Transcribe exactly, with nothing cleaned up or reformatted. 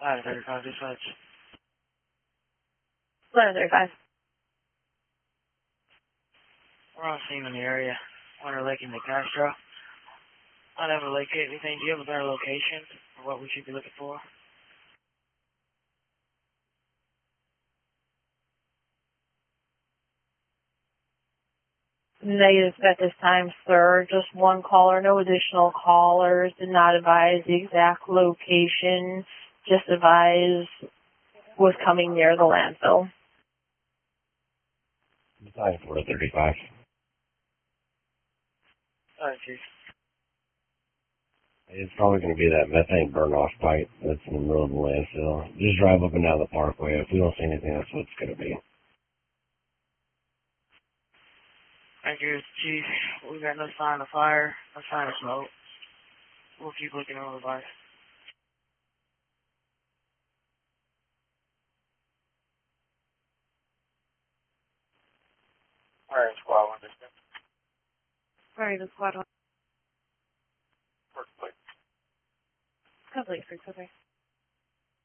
Ladder thirty-five, dispatch. Ladder thirty-five. We're on scene in the area. Winter Lake and the Castro. Not able to locate anything. Do you have a better location for what we should be looking for? Negative at this time, sir. Just one caller, no additional callers. Did not advise the exact location. Just advise was coming near the landfill. nine four thirty-five. Alright, Chief. It's probably going to be that methane burn-off pipe that's in the middle of the landfill. Just drive up and down the parkway. If we don't see anything, that's what it's going to be. Thank you, Chief. We got no sign of fire, no sign of smoke. We'll keep looking over the device. Alright, squad one distance. Sorry, the squad one. Work, please. Complete, six, okay.